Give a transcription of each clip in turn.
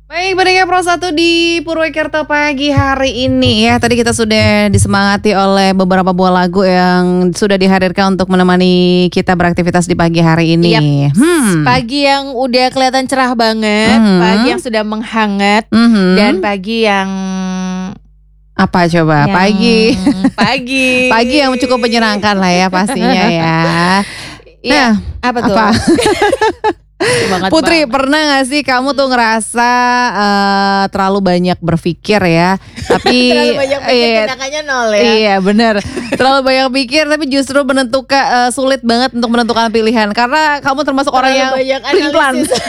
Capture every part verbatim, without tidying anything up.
Baik, pendengar Pro satu di Purwokerto pagi hari ini ya. Tadi kita sudah disemangati oleh beberapa buah lagu yang sudah dihadirkan untuk menemani kita beraktivitas di pagi hari ini. Yap. Hmm. Pagi yang udah kelihatan cerah banget, Mhm. pagi yang sudah menghangat, Mhm. dan pagi yang Apa coba? yang Pagi. pagi Pagi yang cukup menyenangkan lah ya pastinya ya. Iya, Nah, apa tuh? apa? Semangat Putri, banget. pernah gak sih kamu tuh ngerasa eh, terlalu banyak berpikir ya? Tapi Terlalu banyak pikir, iya, tindakannya nol ya. Iya benar. Terlalu banyak pikir tapi justru menentukan eh, sulit banget untuk menentukan pilihan karena kamu termasuk orang Terlalu yang banyak pelin-pelan. analisis.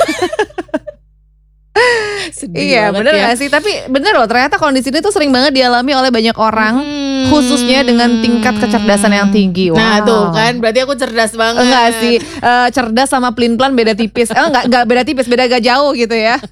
Sedih Iya banget bener ya. gak sih? Tapi bener loh, ternyata kondisi ini tuh sering banget dialami oleh banyak orang, Hmm. khususnya dengan tingkat kecerdasan yang tinggi. Nah Wow. tuh kan, berarti aku cerdas banget. Enggak sih, eh, cerdas sama pelin-pelan beda tipis. Eh, enggak, enggak beda tipis, beda agak jauh gitu ya.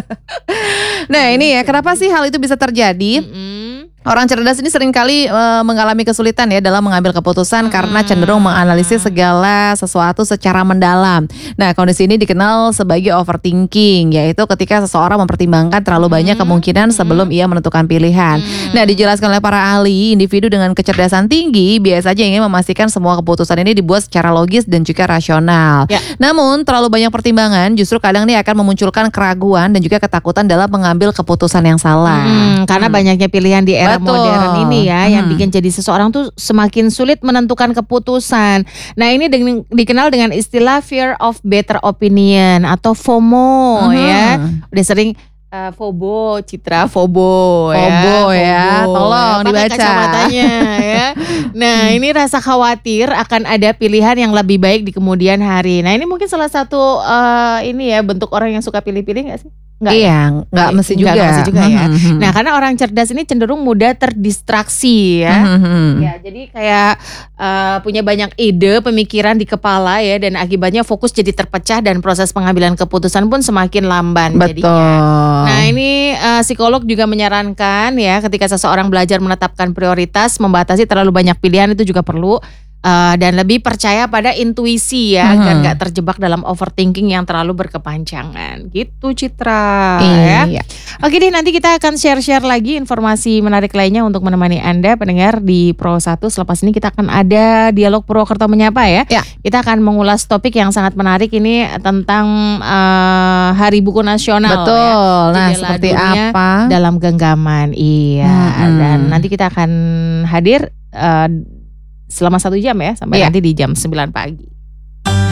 Nah ini ya, kenapa sih hal itu bisa terjadi? Mm-mm. Orang cerdas ini seringkali uh, mengalami kesulitan ya dalam mengambil keputusan karena cenderung menganalisis segala sesuatu secara mendalam. Nah, kondisi ini dikenal sebagai overthinking, yaitu ketika seseorang mempertimbangkan terlalu banyak kemungkinan sebelum ia menentukan pilihan. Nah, dijelaskan oleh para ahli, individu dengan kecerdasan tinggi biasanya ingin memastikan semua keputusan ini dibuat secara logis dan juga rasional. Ya. Namun, terlalu banyak pertimbangan justru kadang ini akan memunculkan keraguan dan juga ketakutan dalam mengambil keputusan yang salah. Hmm, karena banyaknya pilihan di era Betul. modern ini ya, yang Hmm. bikin jadi seseorang tuh semakin sulit menentukan keputusan. Nah ini dengan- dikenal dengan istilah fear of better opinion atau FOMO Mhm. ya. Udah sering uh, FOBO, Citra FOBO, FOBO ya, FOBO tolong ya. Pakai dibaca. kacamatanya ya. Nah ini rasa khawatir akan ada pilihan yang lebih baik di kemudian hari. Nah ini mungkin salah satu uh, ini ya bentuk orang yang suka pilih-pilih nggak sih? Nggak ya? Iya, nggak mesti Nggak, juga. nggak mesti juga ya. Mhm. Nah, karena orang cerdas ini cenderung mudah terdistraksi ya. Mhm. Ya, jadi kayak uh, punya banyak ide, pemikiran di kepala ya, dan akibatnya fokus jadi terpecah dan proses pengambilan keputusan pun semakin lamban Betul. jadinya. Nah, ini uh, psikolog juga menyarankan ya, ketika seseorang belajar menetapkan prioritas, membatasi terlalu banyak pilihan itu juga perlu. Uh, dan lebih percaya pada intuisi ya, Mhm. agar nggak terjebak dalam overthinking yang terlalu berkepanjangan. Gitu Citra ya. Iya. Oke deh, nanti kita akan share-share lagi informasi menarik lainnya untuk menemani Anda pendengar di Pro satu. Selepas ini kita akan ada dialog Purwokerto Menyapa ya. Ya. Kita akan mengulas topik yang sangat menarik ini tentang uh, Hari Buku Nasional. Betul. Ya. Nah, Jendela seperti dunia apa? dalam genggaman. Iya. Mhm. Dan nanti kita akan hadir uh, selama satu jam ya, sampai Iya. nanti di jam sembilan pagi.